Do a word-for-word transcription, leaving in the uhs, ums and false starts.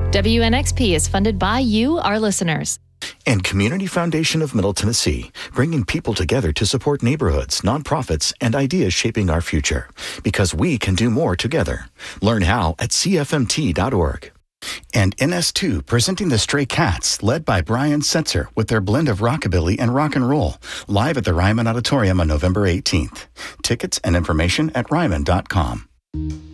W N X P is funded by you, our listeners. And Community Foundation of Middle Tennessee, bringing people together to support neighborhoods, nonprofits, and ideas shaping our future. Because we can do more together. Learn how at C F M T dot org. And N S two, presenting the Stray Cats, led by Brian Setzer, with their blend of rockabilly and rock and roll, live at the Ryman Auditorium on November eighteenth. Tickets and information at ryman dot com.